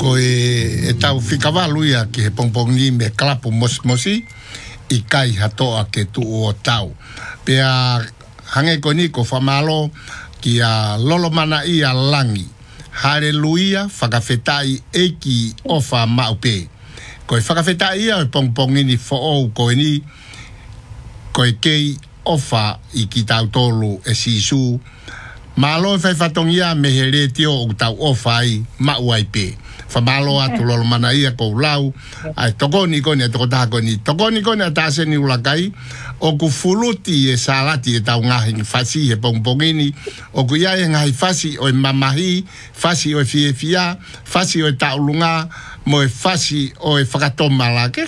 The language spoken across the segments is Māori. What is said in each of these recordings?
ko e tau whikawalu ia ki he pongpongi me klapu mosmosi i kai hatoa ke tu o tau. Pea hange ko ni ko whamalo ki a lolomana i a langi. Haleluia, whakawhetai eki ofa maupe. Ko e whakawhetai ia e pongpongi ni fo ko e ni ko e kei ofa i ki tau tolu e sisu. Malo e whaifatongia me he retio o tau ofa i mauai pe. Whamalo atu lolo mana ia kou lau. Ai tokoni koni a toko taha koni. Tokoni koni a tāse ni ulakai. O ku fuluti e salati e tau ngahi fasi he pongpongini. O ku ia e ngahi fasi o e mamahi. Fasi o e fiefia. Fasi o e taulunga. Mo e fasi o e whakatomala ke.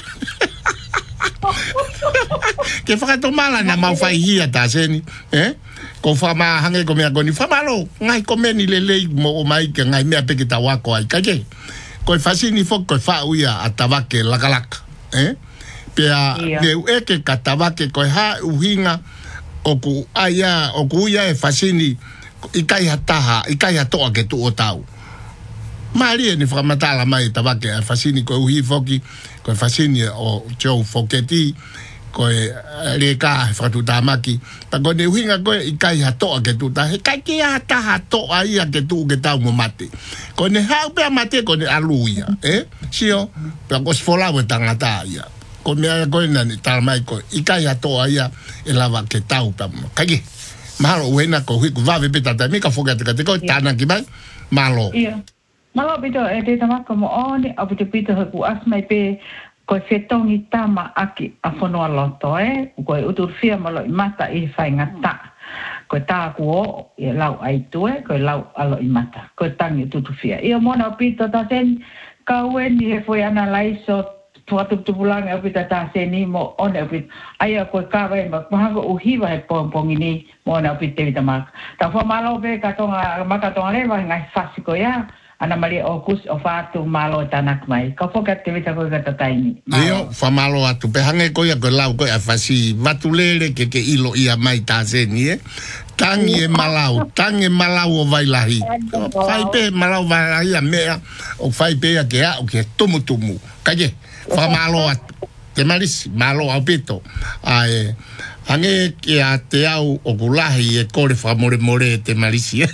Ke whakatomala na mau whaihia tāse ni. Ko whama hange ko mea koni. Whamalo, ngai komeni lelei mo o mai ke ngai mea peke ta wako ai kake. Ko e fasini fok ko e whauia a tawake lakalaka. Pea ngeu eke ka tawake ko e ha uhinga o ku aia, o ku uia e fasini i kai hataha, i kai hatoa ke tu o tau. Maari e ni whamatala mai tawake e fasini ko e uhi foki, ko e fasini o Joe Foketi, ko e reka e whatutamaki. Pa ko ne uhinga ko e i kai hatoa ke tu ta. He kai ki hata hatoa ia ke tu ke tau mo mate. Ko ne hau pia mate ko ne aluia. Sio, pia ko sfolau e tangata ia. Ko mea ko e nani talamai ko i kai hatoa ia e lava ke tau pia mo. Kage, mahalo uena ko hiku vave petata. Mika whokate kate ko tāna ki mai. Malo. Ia. Malo pito e te tamako mo one, au pito pito haku asmai pe ko whetongi tama aki a whanua loto ko e uturwhia malo i mata i whai ngata. Ko e tāku o i lau aitu ko e lau alo i mata. Ko e tangi uturwhia. Ia mona pito ta sen kaweni he fwoi ana laiso tuatupulanga au pita ta seni mo one au pito. Aia ko e kawai mahanga uhiwa he pongpongi ni mona au pito te vitamaka. Ta whamalo pe katonga makatonga lewa ngai whasiko ia. Ana Maria Okus o fatu malo tanak mai. Ka foka te vita ko kata taini. Io fa malo atu pe hange ko ia ko lau ko a fasi vatulele ke ilo ia mai tazeni tangi e malau o vai lahi. Fai pe malau vai lahi a mea o fai pe a ke a o ke tumu. Kaje fa malo atu. Te marisi malo au pito. Ai hange ke a te au o kulahi e kore fa more te marisi.